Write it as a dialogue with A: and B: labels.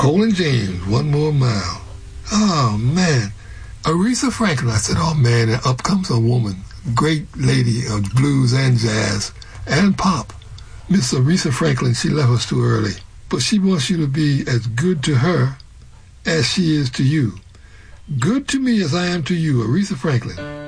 A: Colin James, One More Mile. Oh, man. Aretha Franklin, I said, oh, man, and up comes a woman. Great lady of blues and jazz and pop. Miss Aretha Franklin, she left us too early. But she wants you to be as good to her as she is to you. Good to me as I am to you, Aretha Franklin.